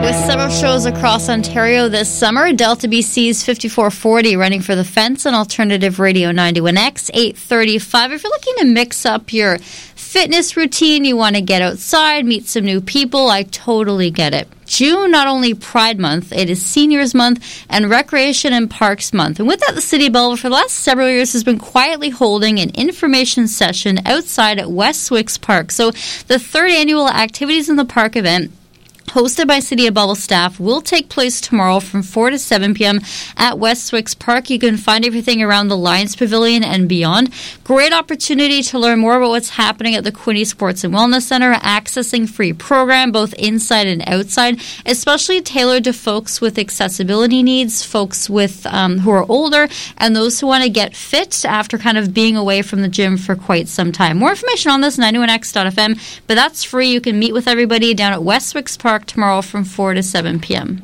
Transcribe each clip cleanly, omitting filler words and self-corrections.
With several shows across Ontario this summer, Delta BC's 5440 running for the fence on Alternative Radio 91X, 8:35. If you're looking to mix up your fitness routine, you want to get outside, meet some new people, I totally get it. June, not only Pride Month, it is Seniors Month and Recreation and Parks Month. And with that, the City of Belleville for the last several years has been quietly holding an information session outside at West Swicks Park. So the third annual Activities in the Park event, hosted by City of Belleville staff, will take place tomorrow from 4 to 7 p.m. at West Swicks Park. You can find everything around the Lions Pavilion and beyond. Great opportunity to learn more about what's happening at the Quinte Sports and Wellness Center, accessing free program both inside and outside, especially tailored to folks with accessibility needs, folks with who are older, and those who want to get fit after kind of being away from the gym for quite some time. More information on this, 91x.fm, but that's free. You can meet with everybody down at West Swicks Park tomorrow from 4 to 7 p.m.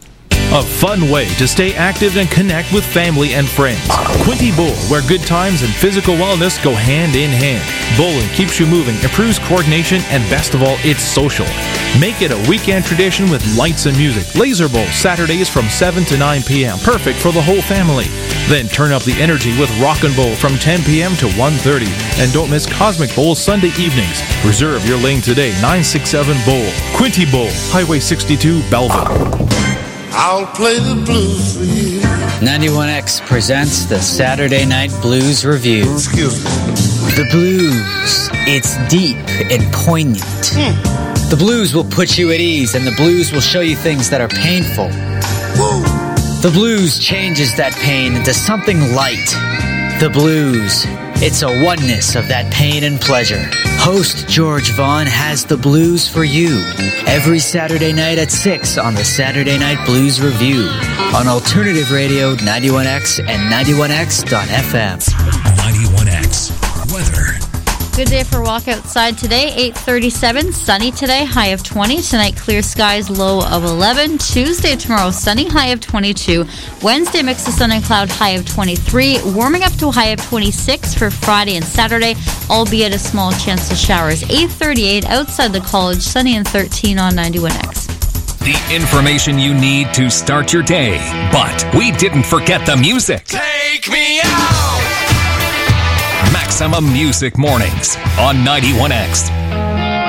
A fun way to stay active and connect with family and friends. Quinte Bowl, where good times and physical wellness go hand in hand. Bowling keeps you moving, improves coordination, and best of all, it's social. Make it a weekend tradition with lights and music. Laser Bowl, Saturdays from 7 to 9 p.m. Perfect for the whole family. Then turn up the energy with Rockin' Bowl from 10 p.m. to 1:30. And don't miss Cosmic Bowl Sunday evenings. Reserve your lane today, 967 Bowl. Quinte Bowl, Highway 62, Belleville. I'll play the blues for you. 91X presents the Saturday Night Blues Review. Excuse me. The blues. It's deep and poignant. The blues will put you at ease, and the blues will show you things that are painful. Woo. The blues changes that pain into something light. The blues. It's a oneness of that pain and pleasure. Host George Vaughn has the blues for you every Saturday night at 6 on the Saturday Night Blues Review on Alternative Radio 91X and 91X.FM. 91X. Weather. Good day for a walk outside today. 8:37, sunny today, high of 20. Tonight, clear skies, low of 11. Tuesday, tomorrow, sunny, high of 22. Wednesday, mix of sun and cloud, high of 23. Warming up to a high of 26 for Friday and Saturday, albeit a small chance of showers. 8:38, outside the college, sunny and 13 on 91X. The information you need to start your day. But we didn't forget the music. Take me out. Maximum Music Mornings on 91X.